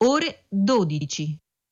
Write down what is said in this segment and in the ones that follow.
ore 12.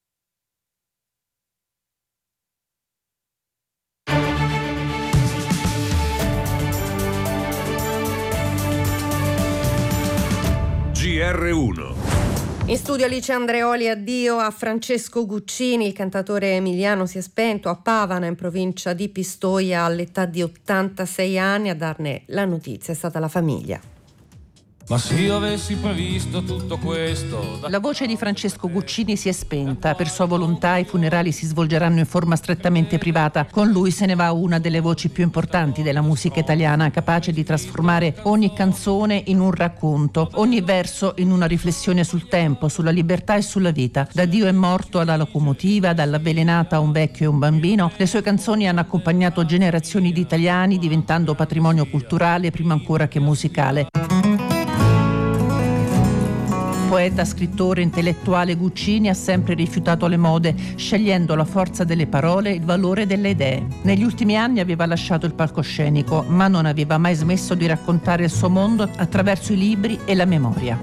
GR1. In studio Alice Andreoli, addio a Francesco Guccini, il cantatore emiliano si è spento a Pavana in provincia di Pistoia all'età di 86 anni. A darne la notizia è stata la famiglia. Ma se io avessi previsto tutto questo... La voce di Francesco Guccini si è spenta. Per sua volontà i funerali si svolgeranno in forma strettamente privata. Con lui se ne va una delle voci più importanti della musica italiana, capace di trasformare ogni canzone in un racconto, ogni verso in una riflessione sul tempo, sulla libertà e sulla vita. Da Dio è morto alla locomotiva, dall'avvelenata a un vecchio e un bambino, le sue canzoni hanno accompagnato generazioni di italiani, diventando patrimonio culturale prima ancora che musicale. Poeta, scrittore, intellettuale, Guccini ha sempre rifiutato le mode, scegliendo la forza delle parole e il valore delle idee. Negli ultimi anni aveva lasciato il palcoscenico, ma non aveva mai smesso di raccontare il suo mondo attraverso i libri e la memoria.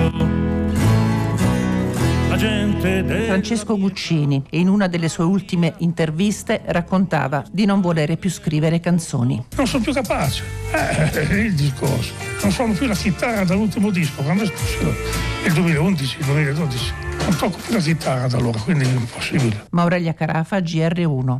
Francesco Guccini, in una delle sue ultime interviste, raccontava di non volere più scrivere canzoni. Non sono più capace, è il discorso. Non suono più la chitarra dall'ultimo disco, quando è uscito il 2011-2012. Non tocco più la chitarra da allora, quindi è impossibile. Aurelia Carafa, GR1.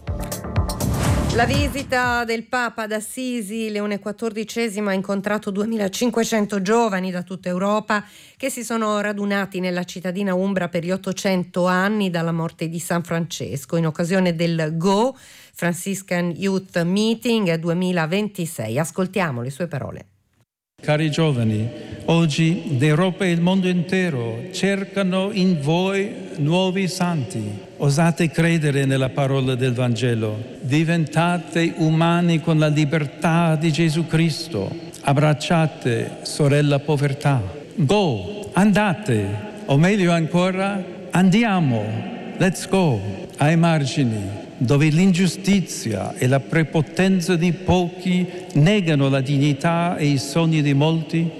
La visita del Papa ad Assisi, Leone XIV ha incontrato 2500 giovani da tutta Europa che si sono radunati nella cittadina umbra per gli 800 anni dalla morte di San Francesco in occasione del GO, Franciscan Youth Meeting 2026. Ascoltiamo le sue parole. Cari giovani, oggi l'Europa e il mondo intero cercano in voi nuovi santi. Osate credere nella parola del Vangelo. Diventate umani con la libertà di Gesù Cristo. Abbracciate, sorella povertà. Go, andate, o meglio ancora, andiamo. Let's go, ai margini, dove l'ingiustizia e la prepotenza di pochi negano la dignità e i sogni di molti.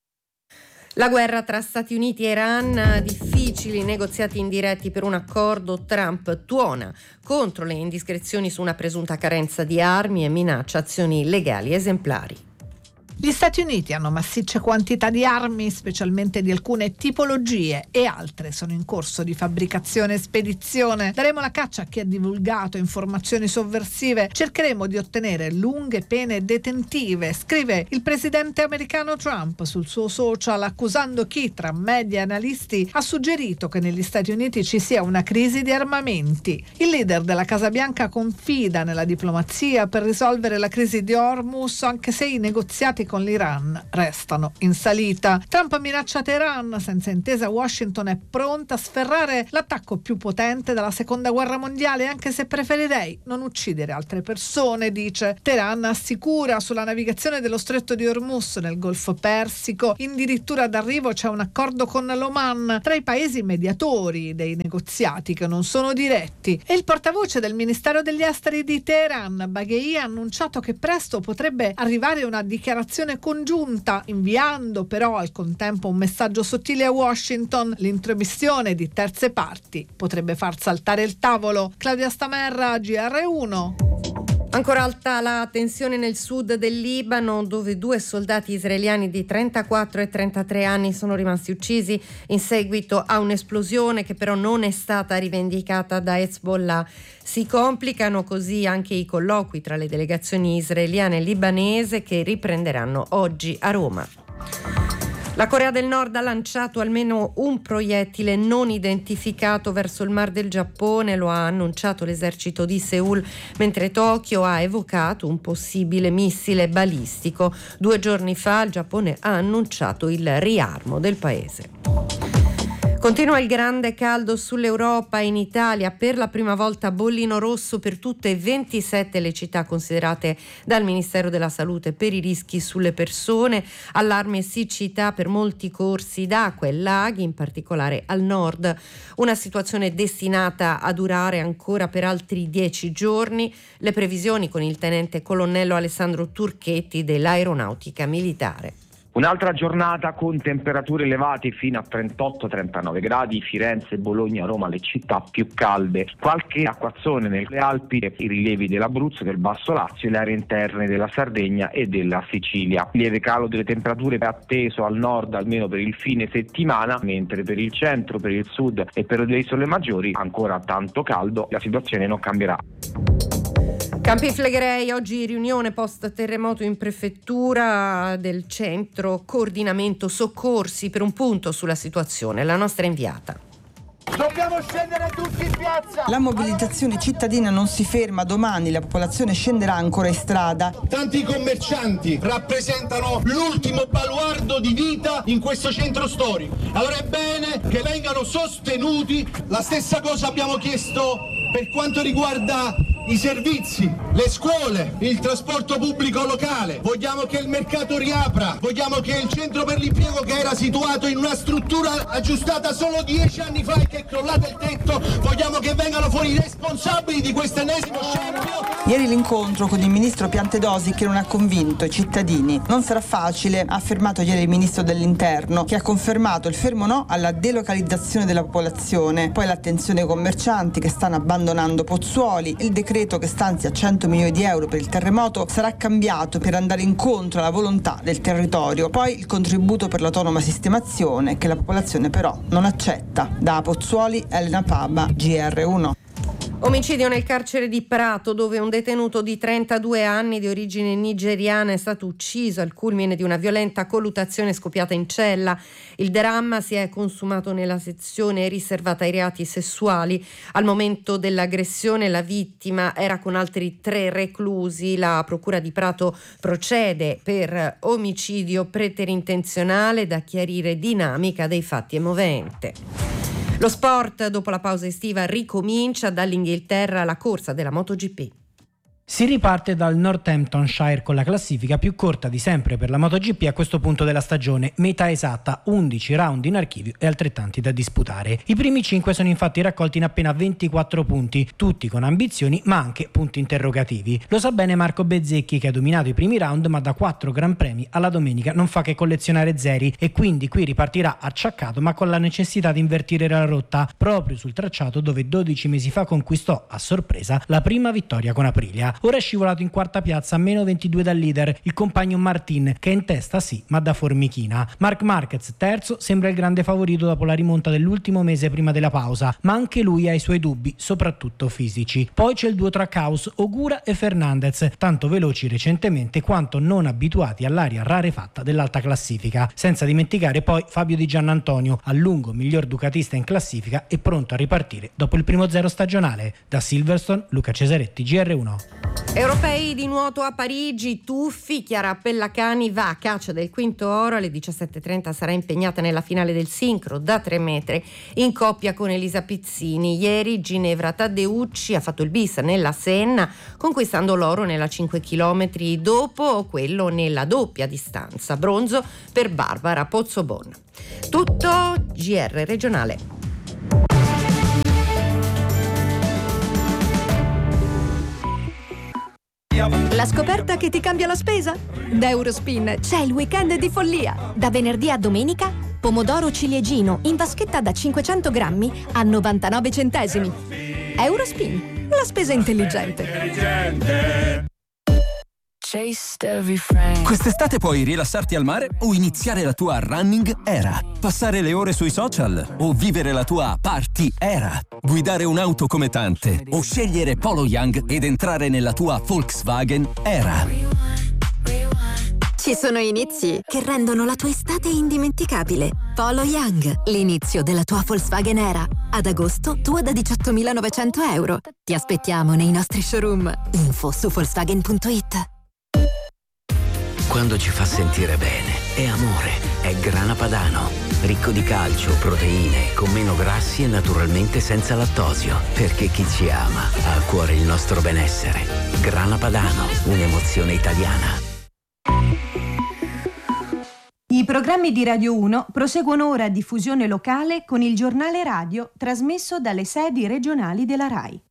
La guerra tra Stati Uniti e Iran, difficili negoziati indiretti per un accordo. Trump tuona contro le indiscrezioni su una presunta carenza di armi e minaccia azioni legali esemplari. Gli Stati Uniti hanno massicce quantità di armi, specialmente di alcune tipologie, e altre sono in corso di fabbricazione e spedizione. Daremo la caccia a chi ha divulgato informazioni sovversive. Cercheremo di ottenere lunghe pene detentive, scrive il presidente americano Trump sul suo social, accusando chi, tra media e analisti, ha suggerito che negli Stati Uniti ci sia una crisi di armamenti. Il leader della Casa Bianca confida nella diplomazia per risolvere la crisi di Hormuz, anche se i negoziati con l'Iran restano in salita. Trump minaccia Teheran, senza intesa Washington è pronta a sferrare l'attacco più potente dalla seconda guerra mondiale, anche se preferirei non uccidere altre persone, dice. Teheran assicura sulla navigazione dello stretto di Hormuz nel Golfo Persico. Addirittura d'arrivo c'è un accordo con l'Oman, tra i paesi mediatori dei negoziati che non sono diretti. E il portavoce del Ministero degli Esteri di Teheran, Baghei, ha annunciato che presto potrebbe arrivare una dichiarazione congiunta, inviando però al contempo un messaggio sottile a Washington. L'intromissione di terze parti potrebbe far saltare il tavolo. Claudia Stamerra, GR1. Ancora alta la tensione nel sud del Libano, dove 2 soldati israeliani di 34 e 33 anni sono rimasti uccisi in seguito a un'esplosione che però non è stata rivendicata da Hezbollah. Si complicano così anche i colloqui tra le delegazioni israeliane e libanese che riprenderanno oggi a Roma. La Corea del Nord ha lanciato almeno un proiettile non identificato verso il Mar del Giappone, lo ha annunciato l'esercito di Seul, mentre Tokyo ha evocato un possibile missile balistico. 2 giorni fa il Giappone ha annunciato il riarmo del paese. Continua il grande caldo sull'Europa. In Italia per la prima volta bollino rosso per tutte e 27 le città considerate dal Ministero della Salute per i rischi sulle persone. Allarme siccità per molti corsi d'acqua e laghi, in particolare al nord. Una situazione destinata a durare ancora per altri 10 giorni. Le previsioni con il tenente colonnello Alessandro Turchetti dell'Aeronautica Militare. Un'altra giornata con temperature elevate fino a 38-39 gradi, Firenze, Bologna, Roma, le città più calde. Qualche acquazzone nelle Alpi, i rilievi dell'Abruzzo, del Basso Lazio e le aree interne della Sardegna e della Sicilia. Lieve calo delle temperature atteso al nord almeno per il fine settimana, mentre per il centro, per il sud e per le isole maggiori ancora tanto caldo, la situazione non cambierà. Campi Flegrei, oggi riunione post terremoto in prefettura del centro coordinamento soccorsi per un punto sulla situazione. La nostra inviata. Dobbiamo scendere tutti in piazza! La mobilitazione cittadina non si ferma, domani la popolazione scenderà ancora in strada. Tanti commercianti rappresentano l'ultimo baluardo di vita in questo centro storico. Allora è bene che vengano sostenuti. La stessa cosa abbiamo chiesto per quanto riguarda i servizi, le scuole, il trasporto pubblico locale. Vogliamo che il mercato riapra, vogliamo che il centro per l'impiego, che era situato in una struttura aggiustata solo 10 anni fa e che è crollato il tetto, vogliamo che vengano fuori i responsabili di questo ennesimo scempio. Ieri l'incontro con il ministro Piantedosi che non ha convinto i cittadini. Non sarà facile, ha affermato ieri il ministro dell'Interno, che ha confermato il fermo no alla delocalizzazione della popolazione, poi l'attenzione ai commercianti che stanno abbandonando Pozzuoli, il decreto che stanzia 100 milioni di euro per il terremoto sarà cambiato per andare incontro alla volontà del territorio. Poi il contributo per l'autonoma sistemazione che la popolazione però non accetta. Da Pozzuoli, Elena Paba, GR1. Omicidio nel carcere di Prato, dove un detenuto di 32 anni di origine nigeriana è stato ucciso al culmine di una violenta colluttazione scoppiata in cella. Il dramma si è consumato nella sezione riservata ai reati sessuali. Al momento dell'aggressione la vittima era con altri 3 reclusi. La procura di Prato procede per omicidio preterintenzionale, da chiarire dinamica dei fatti e movente. Lo sport, dopo la pausa estiva, ricomincia. Dall'Inghilterra la corsa della MotoGP. Si riparte dal Northamptonshire con la classifica più corta di sempre per la MotoGP a questo punto della stagione, metà esatta, 11 round in archivio e altrettanti da disputare. I primi 5 sono infatti raccolti in appena 24 punti, tutti con ambizioni ma anche punti interrogativi. Lo sa bene Marco Bezzecchi, che ha dominato i primi round ma da 4 Gran Premi alla domenica non fa che collezionare zeri e quindi qui ripartirà acciaccato ma con la necessità di invertire la rotta proprio sul tracciato dove 12 mesi fa conquistò a sorpresa la prima vittoria con Aprilia. Ora è scivolato in quarta piazza a meno 22 dal leader, il compagno Martin, che è in testa sì, ma da formichina. Marc Marquez, terzo, sembra il grande favorito dopo la rimonta dell'ultimo mese prima della pausa, ma anche lui ha i suoi dubbi, soprattutto fisici. Poi c'è il duo tra Caos, Ogura e Fernandez, tanto veloci recentemente quanto non abituati all'aria rarefatta dell'alta classifica. Senza dimenticare poi Fabio Di Giannantonio, a lungo miglior ducatista in classifica e pronto a ripartire dopo il primo zero stagionale. Da Silverstone, Luca Cesaretti, GR1. Europei di nuoto a Parigi, tuffi. Chiara Pellacani va a caccia del quinto oro. Alle 17:30 sarà impegnata nella finale del sincro da 3 metri in coppia con Elisa Pizzini. Ieri Ginevra Taddeucci ha fatto il bis nella Senna, conquistando l'oro nella 5 km, dopo quello nella doppia distanza. Bronzo per Barbara Pozzobon. Tutto GR regionale. La scoperta che ti cambia la spesa? Da Eurospin c'è il weekend di follia. Da venerdì a domenica, pomodoro ciliegino in vaschetta da 500 grammi a 99 centesimi. Eurospin, la spesa intelligente. Quest'estate puoi rilassarti al mare o iniziare la tua running era, passare le ore sui social o vivere la tua party era, guidare un'auto come tante o scegliere Polo Young ed entrare nella tua Volkswagen era. Ci sono inizi che rendono la tua estate indimenticabile. Polo Young, l'inizio della tua Volkswagen era. Ad agosto, tua da 18.900 euro. Ti aspettiamo nei nostri showroom. Info su Volkswagen.it. Quando ci fa sentire bene, è amore, è Grana Padano. Ricco di calcio, proteine, con meno grassi e naturalmente senza lattosio. Perché chi ci ama ha a cuore il nostro benessere. Grana Padano, un'emozione italiana. I programmi di Radio 1 proseguono ora a diffusione locale con il giornale radio trasmesso dalle sedi regionali della RAI.